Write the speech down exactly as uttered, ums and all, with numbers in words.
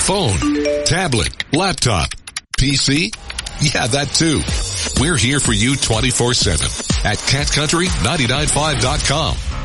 phone, tablet, laptop, P C? Yeah, that too. We're here for you twenty-four seven at cat country nine nine five dot com.